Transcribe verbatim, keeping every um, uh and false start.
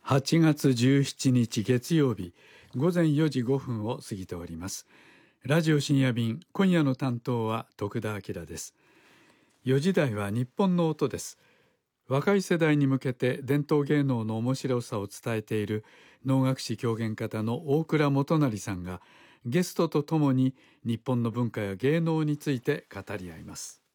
はちがつじゅうしちにち月曜日ごぜんよじごふんを過ぎております。ラジオ深夜便、今夜の担当は徳田明です。よじ台は日本の音です。若い世代に向けて伝統芸能の面白さを伝えている能楽師狂言方の大倉元就さんがゲストとともに日本の文化や芸能について語り合います。